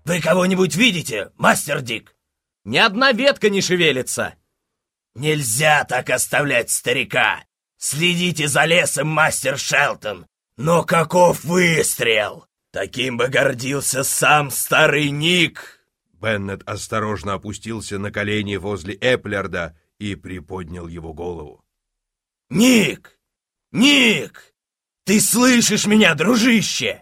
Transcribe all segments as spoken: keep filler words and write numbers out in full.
Вы кого-нибудь видите, мастер Дик? Ни одна ветка не шевелится. Нельзя так оставлять старика. Следите за лесом, мастер Шелтон. Но каков выстрел! Таким бы гордился сам старый Ник. Беннет осторожно опустился на колени возле Эплерда и приподнял его голову. Ник! Ник! Ты слышишь меня, дружище?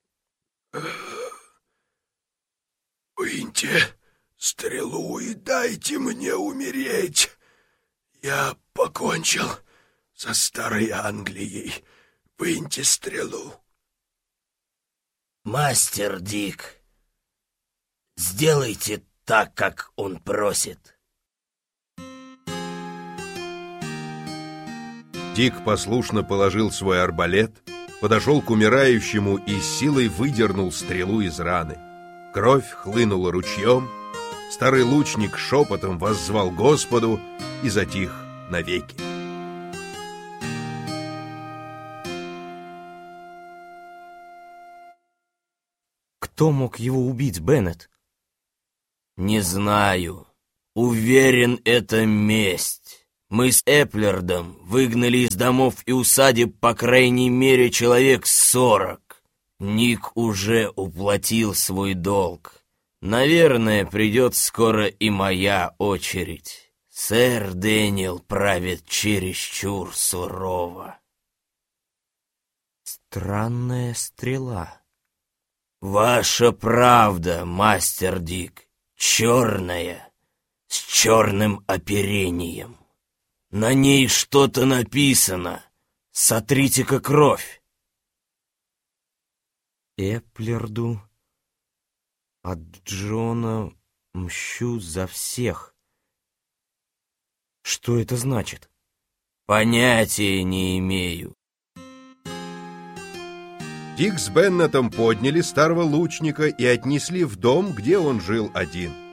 Выньте стрелу и дайте мне умереть. Я покончил со старой Англией. Выньте стрелу. Мастер Дик, сделайте так, как он просит. Дик послушно положил свой арбалет, подошел к умирающему и с силой выдернул стрелу из раны. Кровь хлынула ручьем, старый лучник шепотом воззвал Господу и затих навеки. Кто мог его убить, Беннет? Не знаю. Уверен, это месть. Мы с Эплердом выгнали из домов и усадеб по крайней мере человек сорок. Ник уже уплатил свой долг. Наверное, придет скоро и моя очередь. Сэр Дэниел правит чересчур сурово. Странная стрела. Ваша правда, мастер Дик, черная, с черным оперением. На ней что-то написано. Сотрите-ка кровь. Эплерду от Джона мщу за всех. Что это значит? Понятия не имею. Дик с Беннетом подняли старого лучника и отнесли в дом, где он жил один.